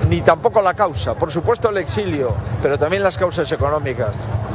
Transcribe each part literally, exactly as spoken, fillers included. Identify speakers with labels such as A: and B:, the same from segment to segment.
A: ni tampoco la causa. Por supuesto el exilio, pero también las causas económicas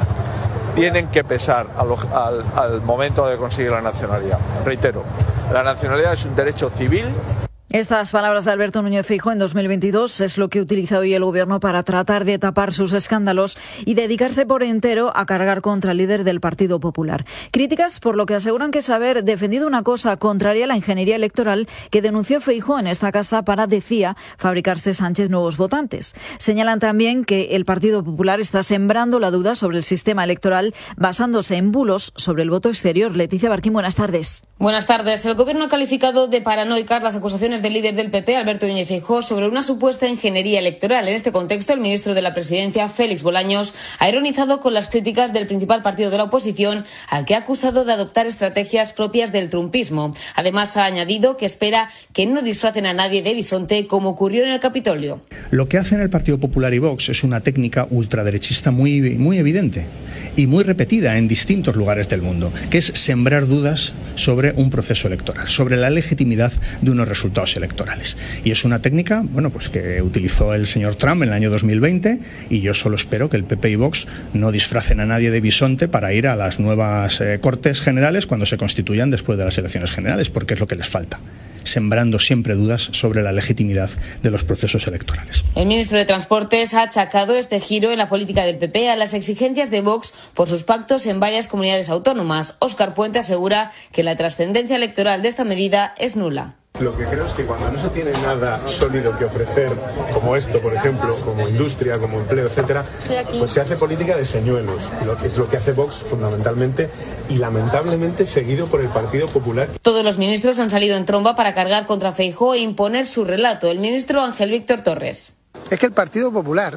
A: tienen que pesar al, al, al momento de conseguir la nacionalidad. Reitero, la nacionalidad es un derecho civil.
B: Estas palabras de Alberto Núñez Feijóo en dos mil veintidós es lo que utiliza hoy el Gobierno para tratar de tapar sus escándalos y dedicarse por entero a cargar contra el líder del Partido Popular. Críticas por lo que aseguran que es haber defendido una cosa contraria a la ingeniería electoral que denunció Feijóo en esta casa para, decía, fabricarse Sánchez nuevos votantes. Señalan también que el Partido Popular está sembrando la duda sobre el sistema electoral basándose en bulos sobre el voto exterior. Leticia Barquín, buenas tardes.
C: Buenas tardes. El Gobierno ha calificado de paranoicas las acusaciones del líder del P P, Alberto Núñez Feijóo, sobre una supuesta ingeniería electoral. En este contexto, el ministro de la Presidencia, Félix Bolaños, ha ironizado con las críticas del principal partido de la oposición, al que ha acusado de adoptar estrategias propias del trumpismo. Además, ha añadido que espera que no disfracen a nadie de bisonte, como ocurrió en el Capitolio.
D: Lo que hacen el Partido Popular y Vox es una técnica ultraderechista muy, muy evidente y muy repetida en distintos lugares del mundo, que es sembrar dudas sobre un proceso electoral, sobre la legitimidad de unos resultados electorales. Y es una técnica, bueno, pues que utilizó el señor Trump en el año dos mil veinte, y yo solo espero que el P P y Vox no disfracen a nadie de bisonte para ir a las nuevas eh, Cortes Generales cuando se constituyan después de las elecciones generales, porque es lo que les falta, sembrando siempre dudas sobre la legitimidad de los procesos electorales.
C: El ministro de Transportes ha achacado este giro en la política del P P a las exigencias de Vox por sus pactos en varias comunidades autónomas. Óscar Puente asegura que la trascendencia electoral de esta medida es nula.
E: Lo que creo es que cuando no se tiene nada sólido que ofrecer, como esto, por ejemplo, como industria, como empleo, etcétera, pues se hace política de señuelos, lo que es lo que hace Vox fundamentalmente y lamentablemente seguido por el Partido Popular.
C: Todos los ministros han salido en tromba para cargar contra Feijóo e imponer su relato. El ministro Ángel Víctor Torres.
F: Es que el Partido Popular,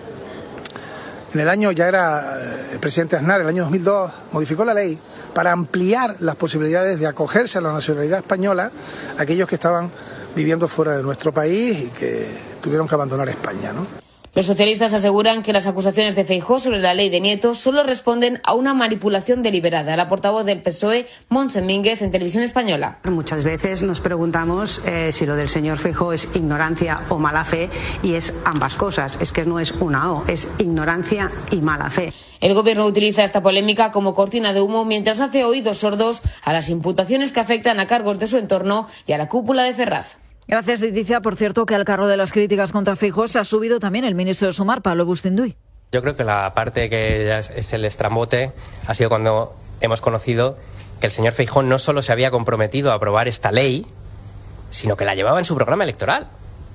F: en el año, ya era el presidente Aznar, el año dos mil dos, modificó la ley para ampliar las posibilidades de acogerse a la nacionalidad española a aquellos que estaban viviendo fuera de nuestro país y que tuvieron que abandonar España, ¿no?
C: Los socialistas aseguran que las acusaciones de Feijóo sobre la ley de Nieto solo responden a una manipulación deliberada. La portavoz del P S O E, Montse Mínguez, en Televisión Española.
G: Muchas veces nos preguntamos eh, si lo del señor Feijóo es ignorancia o mala fe, y es ambas cosas. Es que no es una O, es ignorancia y mala fe.
C: El Gobierno utiliza esta polémica como cortina de humo mientras hace oídos sordos a las imputaciones que afectan a cargos de su entorno y a la cúpula de Ferraz.
B: Gracias, Leticia. Por cierto, que al carro de las críticas contra Feijóo se ha subido también el ministro de Sumar, Pablo Bustinduy.
H: Yo creo que la parte que ya es, es el estrambote ha sido cuando hemos conocido que el señor Feijóo no solo se había comprometido a aprobar esta ley, sino que la llevaba en su programa electoral.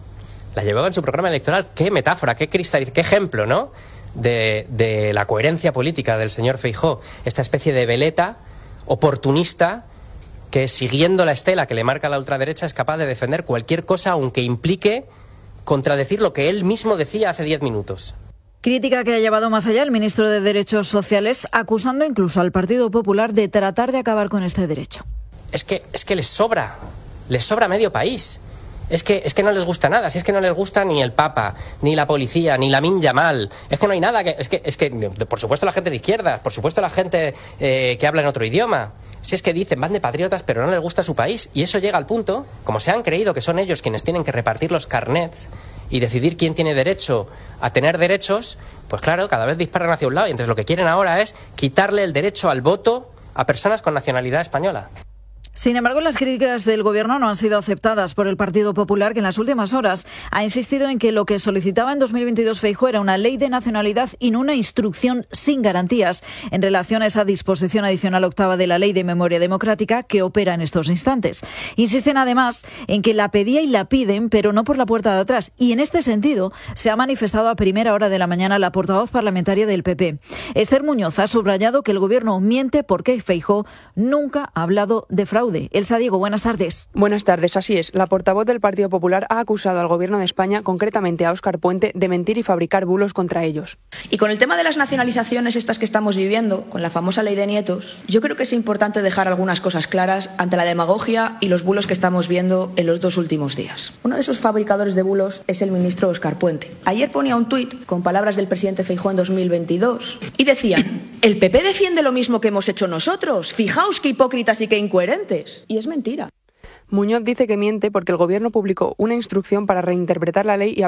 H: La llevaba en su programa electoral. Qué metáfora, qué cristalización, qué ejemplo, ¿no?, de, de la coherencia política del señor Feijóo. Esta especie de veleta oportunista que, siguiendo la estela que le marca la ultraderecha, es capaz de defender cualquier cosa, aunque implique contradecir lo que él mismo decía hace diez minutos.
B: Crítica que ha llevado más allá el ministro de Derechos Sociales, acusando incluso al Partido Popular de tratar de acabar con este derecho.
H: Es que, es que les sobra, les sobra medio país. Es que, es que no les gusta nada, si es que no les gusta ni el Papa, ni la policía, ni Lamine Yamal. Es que no hay nada, que, es, que, es que, por supuesto, la gente de izquierdas, por supuesto, la gente eh, que habla en otro idioma. Si es que dicen, van de patriotas, pero no les gusta su país. Y eso llega al punto, como se han creído que son ellos quienes tienen que repartir los carnets y decidir quién tiene derecho a tener derechos, pues claro, cada vez disparan hacia un lado. Y entonces lo que quieren ahora es quitarle el derecho al voto a personas con nacionalidad española.
B: Sin embargo, las críticas del Gobierno no han sido aceptadas por el Partido Popular, que en las últimas horas ha insistido en que lo que solicitaba en dos mil veintidós Feijóo era una ley de nacionalidad y no una instrucción sin garantías en relación a esa disposición adicional octava de la Ley de Memoria Democrática que opera en estos instantes. Insisten además en que la pedía y la piden, pero no por la puerta de atrás. Y en este sentido se ha manifestado a primera hora de la mañana la portavoz parlamentaria del P P. Esther Muñoz ha subrayado que el Gobierno miente porque Feijóo nunca ha hablado de fraude. Elsa Diego, buenas tardes.
I: Buenas tardes, así es. La portavoz del Partido Popular ha acusado al Gobierno de España, concretamente a Óscar Puente, de mentir y fabricar bulos contra ellos.
J: Y con el tema de las nacionalizaciones estas que estamos viviendo, con la famosa ley de nietos, yo creo que es importante dejar algunas cosas claras ante la demagogia y los bulos que estamos viendo en los dos últimos días. Uno de esos fabricadores de bulos es el ministro Óscar Puente. Ayer ponía un tuit con palabras del presidente Feijóo en dos mil veintidós y decía: el P P defiende lo mismo que hemos hecho nosotros. Fijaos qué hipócritas y qué incoherentes. Y es mentira.
I: Muñoz dice que miente porque el Gobierno publicó una instrucción para reinterpretar la ley y